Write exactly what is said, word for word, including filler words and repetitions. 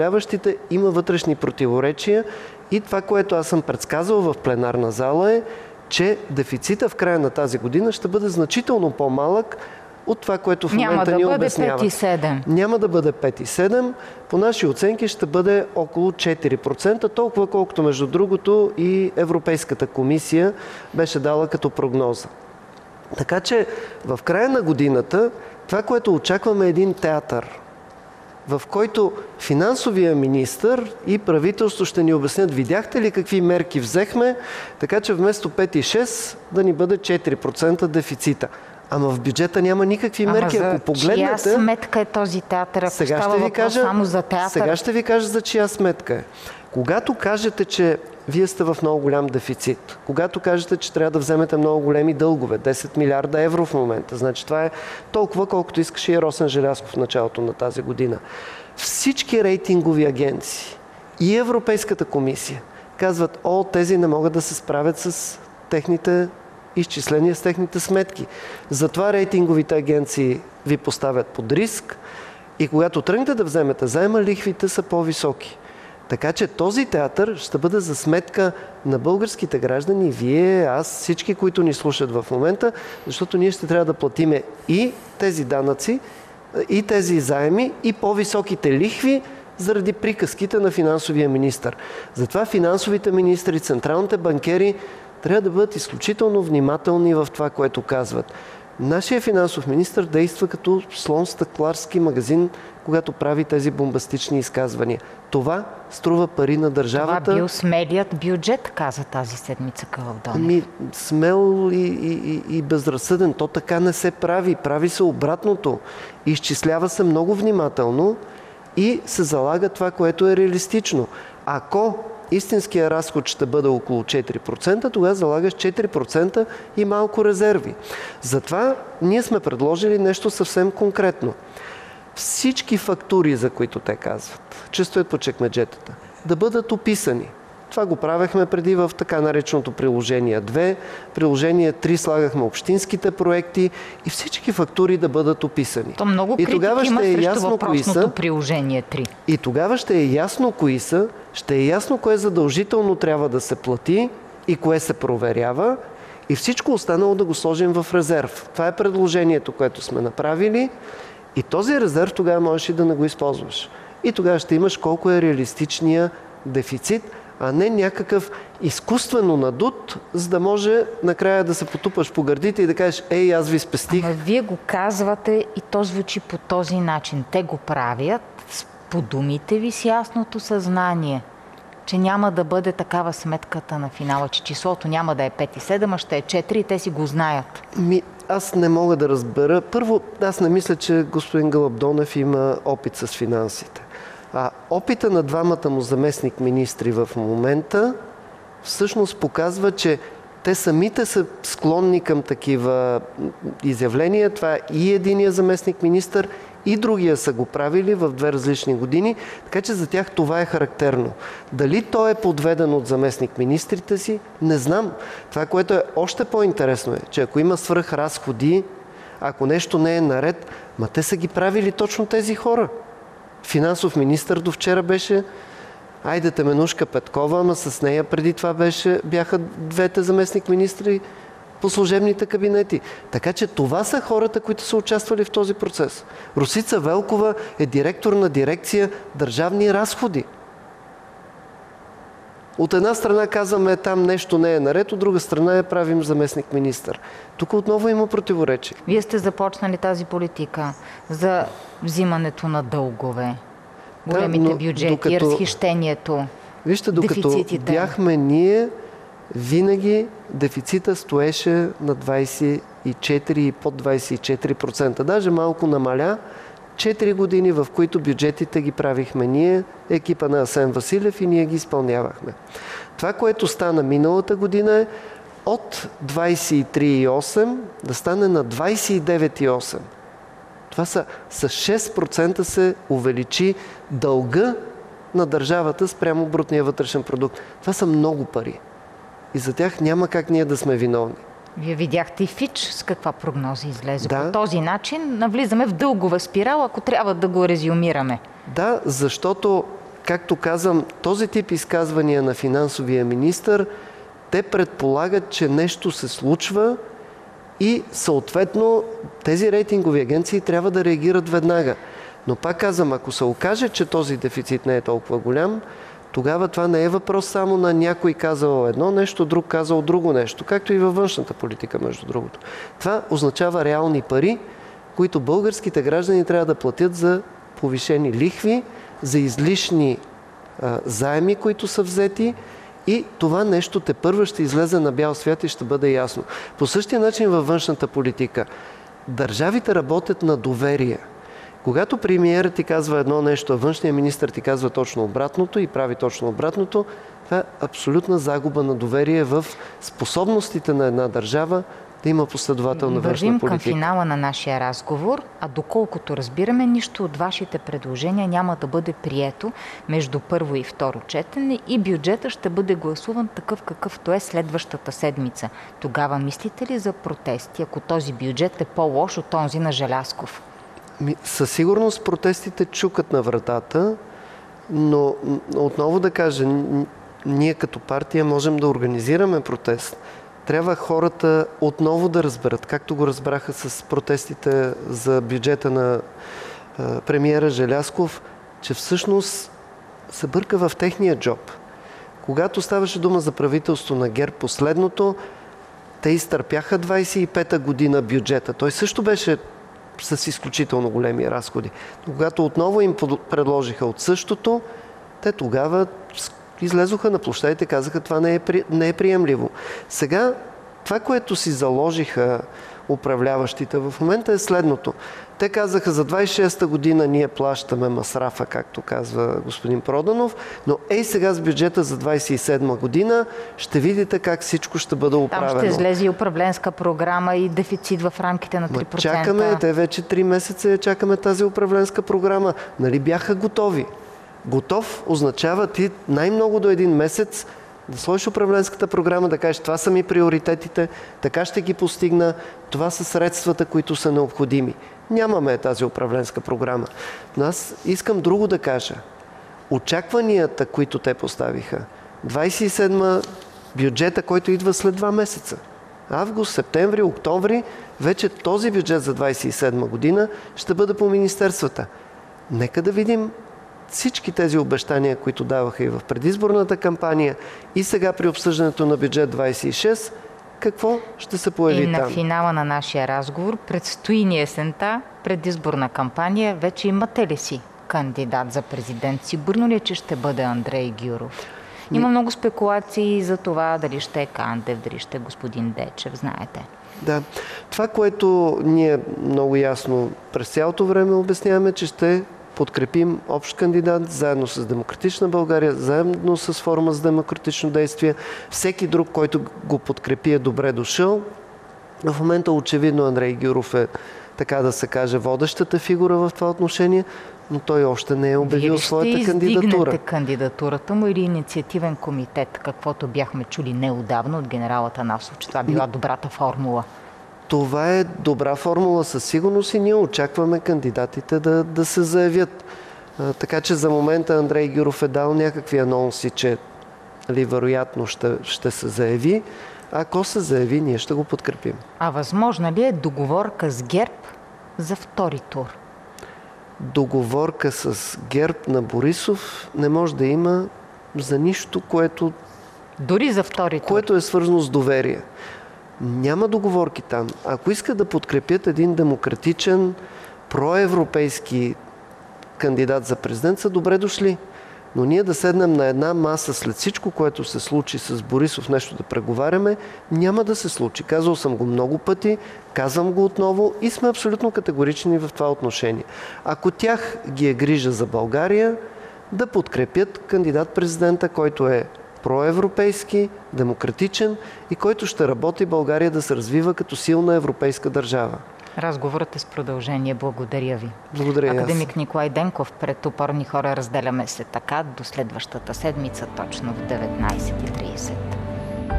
управляващите има вътрешни противоречия и това, което аз съм предсказал в пленарна зала е, че дефицита в края на тази година ще бъде значително по-малък от това, което в момента ни обяснява. Няма да бъде пет и седем. Няма да бъде пет и седем. По наши оценки ще бъде около четири процента, толкова колкото между другото и Европейската комисия беше дала като прогноза. Така че в края на годината това, което очакваме е един театър, в който финансовия министър и правителство ще ни обяснят, видяхте ли какви мерки взехме, така че вместо пет и шест да ни бъде четири процента дефицита. Ама в бюджета няма никакви мерки. Ама Ако за погледнете... чия сметка е този театър? Ако сега става ще ви въпрос кажа, само за театър? Сега ще ви кажа за чия сметка е. Когато кажете, че вие сте в много голям дефицит, когато кажете, че трябва да вземете много големи дългове, десет милиарда евро в момента, значи това е толкова, колкото искаше и Росен Желязков в началото на тази година. Всички рейтингови агенции и Европейската комисия казват, о, тези не могат да се справят с техните изчисления, с техните сметки. Затова рейтинговите агенции ви поставят под риск и когато тръгнете да вземете заема, лихвите са по-високи. Така че този театър ще бъде за сметка на българските граждани, вие, аз, всички, които ни слушат в момента, защото ние ще трябва да платиме и тези данъци, и тези заеми, и по-високите лихви заради приказките на финансовия министър. Затова финансовите министри, централните банкери трябва да бъдат изключително внимателни в това, което казват. Нашия финансов министър действа като слон в стъкларски магазин, когато прави тези бомбастични изказвания. Това струва пари на държавата. Това бил смелият бюджет, каза тази седмица Кълъв Донев. Ми, смел и, и, и безразсъден. То така не се прави. Прави се обратното. Изчислява се много внимателно и се залага това, което е реалистично. Ако истинския разход ще бъде около четири процента, тогава залагаш четири процента и малко резерви. Затова ние сме предложили нещо съвсем конкретно. Всички фактури, за които те казват, че стоят по чекмеджетата, да бъдат описани. Това го правехме преди в така нареченото приложение две. Приложение три слагахме общинските проекти и всички фактури да бъдат описани. То много критики има е срещу въпросното приложение три. И тогава ще е ясно кои са, ще е ясно кое задължително трябва да се плати и кое се проверява и всичко останало да го сложим в резерв. Това е предложението, което сме направили и този резерв тогава можеш и да не го използваш. И тогава ще имаш колко е реалистичния дефицит, а не някакъв изкуствено надут, за да може накрая да се потупаш по гърдите и да кажеш, ей, аз ви спестих. Ама вие го казвате и то звучи по този начин. Те го правят по думите ви с ясното съзнание, че няма да бъде такава сметката на финала, че числото няма да е пет и седем, а ще е четири и те си го знаят. Ми, аз не мога да разбера. Първо, аз не мисля, че господин Гълъб Донев има опит с финансите. А опита на двамата му заместник министри в момента всъщност показва, че те самите са склонни към такива изявления. Това и единия заместник министър, и другия са го правили в две различни години, така че за тях това е характерно. Дали той е подведен от заместник министрите си, не знам. Това, което е още по-интересно е, че ако има свръхразходи, ако нещо не е наред, ма те са ги правили точно тези хора. Финансов министър до вчера беше айде Теменушка Петкова, ама с нея преди това беше, бяха двете заместник министри по служебните кабинети. Така че това са хората, които са участвали в този процес. Росица Велкова е директор на дирекция държавни разходи. От една страна казваме, там нещо не е наред, от друга страна я правим заместник министър. Тук отново има противоречие. Вие сте започнали тази политика за взимането на дългове, големите да, бюджети, докато, разхищението, вижте, докато дефицитите. Бяхме ние, винаги дефицита стоеше на двайсет и четири и под двайсет и четири процента. Даже малко намаля. Четири години, в които бюджетите ги правихме ние, екипа на Асен Василев и ние ги изпълнявахме. Това, което стана миналата година е от двайсет и три и осем да стане на двайсет и девет и осем. Това са с шест процента се увеличи дълга на държавата спрямо брутния вътрешен продукт. Това са много пари. И за тях няма как ние да сме виновни. Вие видяхте и Фич с каква прогноза излезе. Да. По този начин навлизаме в дългова спирала, ако трябва да го резюмираме. Да, защото както казвам, този тип изказвания на финансовия министър, те предполагат, че нещо се случва и съответно тези рейтингови агенции трябва да реагират веднага. Но пак казвам, ако се окаже, че този дефицит не е толкова голям, тогава това не е въпрос само на някой казал едно нещо, друг казал друго нещо, както и във външната политика, между другото. Това означава реални пари, които българските граждани трябва да платят за повишени лихви, за излишни а, заеми, които са взети, и това нещо тепърва ще излезе на бял свят и ще бъде ясно. По същия начин във външната политика. Държавите работят на доверие. Когато премиерът ти казва едно нещо, а външният министър ти казва точно обратното и прави точно обратното, това е абсолютна загуба на доверие в способностите на една държава да има последователна външна политика. Вървим към финала на нашия разговор, а доколкото разбираме, нищо от вашите предложения няма да бъде прието между първо и второ четене и бюджета ще бъде гласуван такъв какъвто е следващата седмица. Тогава мислите ли за протести, ако този бюджет е по-лош от този на Желязков? Със сигурност протестите чукат на вратата, но отново да кажа, ние като партия можем да организираме протест. Трябва хората отново да разберат, както го разбраха с протестите за бюджета на а, премиера Желязков, че всъщност се бърка в техния джоб. Когато ставаше дума за правителство на ГЕРБ последното, те изтърпяха двайсет и пета година бюджета. Той също беше с изключително големи разходи. Но когато отново им предложиха от същото, те тогава излезоха на площадите и казаха, това не е, при... не е приемливо. Сега това, което си заложиха управляващите в момента е следното. Те казаха, за двайсет и шеста година ние плащаме масрафа, както казва господин Проданов, но ей сега с бюджета за двайсет и седма година ще видите как всичко ще бъде оправено. Там ще излезе и управленска програма и дефицит в рамките на три процента. Ма чакаме, те вече три месеца чакаме тази управленска програма. Нали бяха готови? Готов означава ти най-много до един месец да сложиш управленската програма, да кажеш, това са ми приоритетите, така ще ги постигна, това са средствата, които са необходими. Нямаме тази управленска програма. Но аз искам друго да кажа. Очакванията, които те поставиха, двайсет и седма бюджета, който идва след два месеца. Август, септември, октомври, вече този бюджет за двайсет и седма година ще бъде по министерствата. Нека да видим всички тези обещания, които даваха и в предизборната кампания, и сега при обсъждането на бюджет двайсет и шест, какво ще се появи там? И на там? финала на нашия разговор предстои ни есента, предизборна кампания. Вече имате ли си кандидат за президент? Сигурно ли е, че ще бъде Андрей Гюров? Има много спекулации за това дали ще е Кандев, дали ще е господин Дечев, знаете. Да. Това, което ние много ясно през цялото време обясняваме, че ще подкрепим общ кандидат, заедно с Демократична България, заедно с Форума за демократично действие. Всеки друг, който го подкрепи, е добре дошъл. В момента очевидно Андрей Гюров е, така да се каже, водещата фигура в това отношение, но той още не е обявил своята кандидатура. Вие ли ще издигнете кандидатурата му или инициативен комитет, каквото бяхме чули неотдавна от генерал Атанасов, че това била добрата формула? Това е добра формула със сигурност и ние очакваме кандидатите да, да се заявят. А, така че за момента Андрей Гюров е дал някакви анонси, че нали, вероятно ще, ще се заяви. Ако се заяви, ние ще го подкрепим. А възможно ли е договорка с ГЕРБ за втори тур? Договорка с ГЕРБ на Борисов не може да има за нищо, което, дори за втори тур, което е свързано с доверие. Няма договорки там. Ако искат да подкрепят един демократичен, проевропейски кандидат за президент, са добре дошли. Но ние да седнем на една маса след всичко, което се случи с Борисов, нещо да преговаряме, няма да се случи. Казал съм го много пъти, казвам го отново и сме абсолютно категорични в това отношение. Ако тях ги е грижа за България, да подкрепят кандидат-президента, който е проевропейски, демократичен и който ще работи България да се развива като силна европейска държава. Разговорът е с продължение. Благодаря ви. Благодаря. Академик Николай Денков, пред Опорни хора разделяме се така до следващата седмица, точно в деветнайсет и трийсет.